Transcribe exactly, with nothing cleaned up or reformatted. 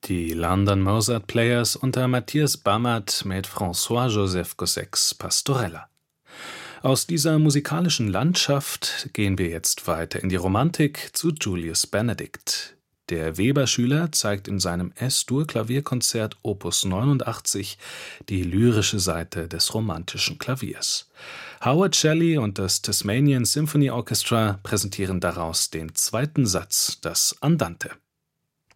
Die London Mozart Players unter Matthias Bammert mit François-Joseph Gossec's Pastorella. Aus dieser musikalischen Landschaft gehen wir jetzt weiter in die Romantik zu Julius Benedict. Der Weber-Schüler zeigt in seinem Es-Dur-Klavierkonzert Opus neunundachtzig die lyrische Seite des romantischen Klaviers. Howard Shelley und das Tasmanian Symphony Orchestra präsentieren daraus den zweiten Satz, das Andante.